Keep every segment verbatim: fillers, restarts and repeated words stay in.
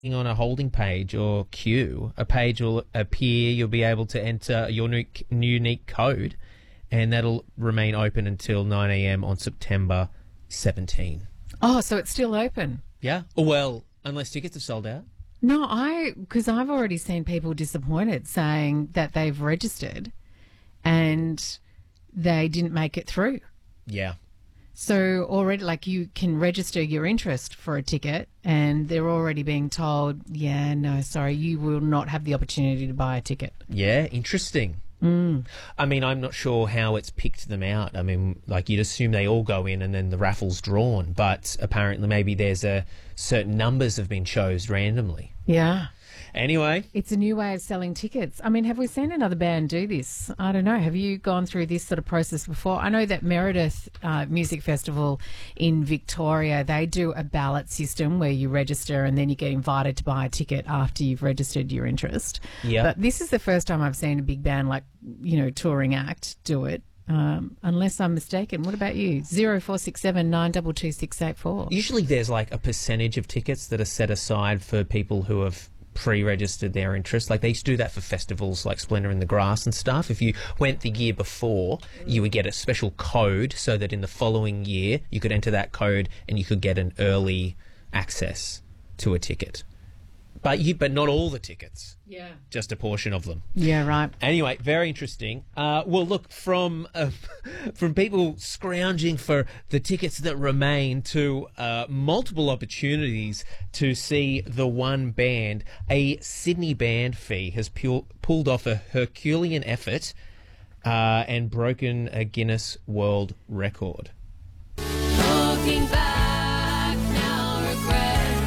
on a holding page or queue, a page will appear. You'll be able to enter your new unique code, and that'll remain open until nine a.m. on September seventeenth. Oh, so it's still open? Yeah. Well, unless tickets have sold out. No, I because I've already seen people disappointed saying that they've registered and they didn't make it through. Yeah. So already, like, you can register your interest for a ticket and they're already being told, yeah, no, sorry, you will not have the opportunity to buy a ticket. Yeah, interesting. Mm. I mean, I'm not sure how it's picked them out. I mean, like, you'd assume they all go in and then the raffle's drawn, but apparently maybe there's a certain numbers have been chose randomly. Yeah. Anyway. It's a new way of selling tickets. I mean, have we seen another band do this? I don't know. Have you gone through this sort of process before? I know that Meredith uh, Music Festival in Victoria, they do a ballot system where you register and then you get invited to buy a ticket after you've registered your interest. Yeah. But this is the first time I've seen a big band like, you know, touring act do it. Um, unless I'm mistaken. What about you? zero four six seven nine two two six eight four. Usually there's like a percentage of tickets that are set aside for people who have pre-registered their interest. Like, they used to do that for festivals like Splendour in the Grass and stuff. If you went the year before, you would get a special code so that in the following year you could enter that code and you could get an early access to a ticket. But you, but not all the tickets. Yeah. Just a portion of them. Yeah, right. Anyway, very interesting. Uh, well, look, from uh, from people scrounging for the tickets that remain to uh, multiple opportunities to see the one band, a Sydney band fee has pu- pulled off a Herculean effort uh, and broken a Guinness World Record. Looking back, now regret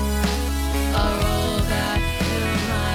are all that fill my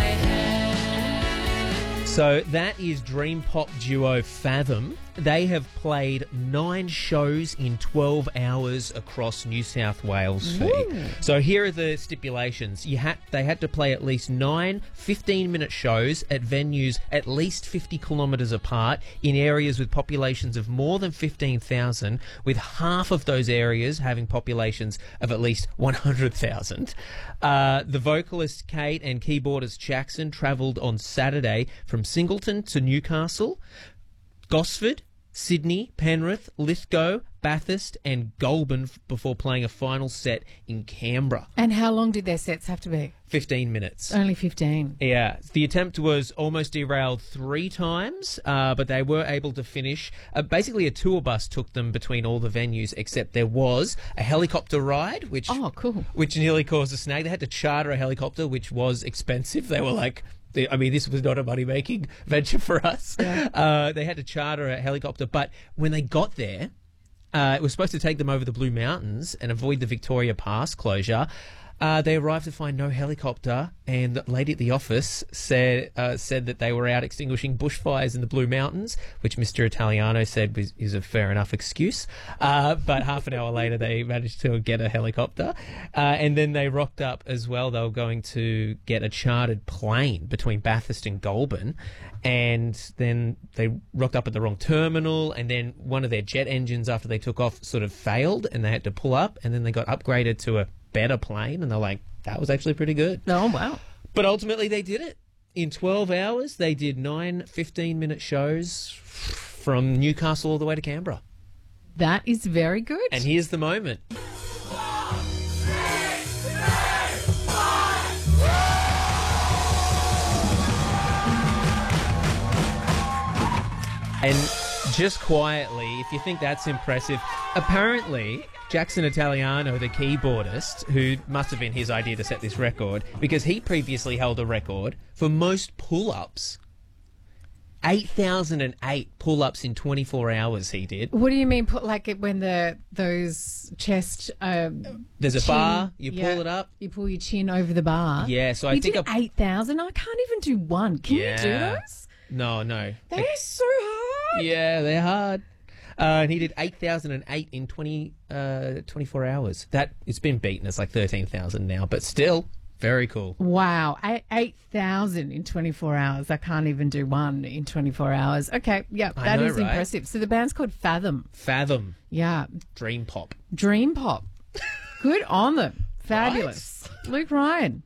head. So that is dream pop duo Fathom. They have played nine shows in twelve hours across New South Wales. Fee. So here are the stipulations. You had They had to play at least nine fifteen-minute shows at venues at least fifty kilometres apart in areas with populations of more than fifteen thousand, with half of those areas having populations of at least one hundred thousand. Uh, the vocalist Kate and keyboardist Jackson travelled on Saturday from Singleton to Newcastle, Gosford, Sydney, Penrith, Lithgow, Bathurst and Goulburn f- before playing a final set in Canberra. And how long did their sets have to be? fifteen minutes. Only fifteen. Yeah. The attempt was almost derailed three times, uh, but they were able to finish. Uh, basically, a tour bus took them between all the venues, except there was a helicopter ride, which, Oh, cool. which nearly caused a snag. They had to charter a helicopter, which was expensive. They were like... I mean, this was not a money-making venture for us. Yeah. Uh, they had to charter a helicopter, but when they got there, uh, it was supposed to take them over the Blue Mountains and avoid the Victoria Pass closure. Uh, they arrived to find no helicopter, and the lady at the office said uh, said that they were out extinguishing bushfires in the Blue Mountains, which Mister Italiano said was, is a fair enough excuse. Uh, but half an hour later, they managed to get a helicopter, uh, and then they rocked up as well. They were going to get a chartered plane between Bathurst and Goulburn, and then they rocked up at the wrong terminal, and then one of their jet engines, after they took off, sort of failed, and they had to pull up, and then they got upgraded to a better plane, and they're like, that was actually pretty good. Oh, wow. But ultimately they did it. In twelve hours, they did nine fifteen-minute shows from Newcastle all the way to Canberra. That is very good. And here's the moment. And just quietly, if you think that's impressive, apparently Jackson Italiano, the keyboardist, who must have been his idea to set this record, because he previously held a record for most pull-ups. eight thousand eight pull-ups in twenty-four hours he did. What do you mean, put like it when the those chest... Um, There's a chin, bar, you yeah, pull it up. You pull your chin over the bar. Yeah, so I you think... did I- eight thousand? I can't even do one. Can Yeah. you do those? No, no. They're so hard. Yeah, they're hard. Uh, and he did eight thousand eight in twenty, uh, twenty-four hours. That, it's been beaten. It's like thirteen thousand now, but still, very cool. Wow, eight thousand in twenty-four hours. I can't even do one in twenty-four hours. Okay, yeah, I that know, is right? impressive. So the band's called Fathom. Fathom. Yeah, Dream pop. Dream Pop. Good on them. Fabulous. Luke Ryan.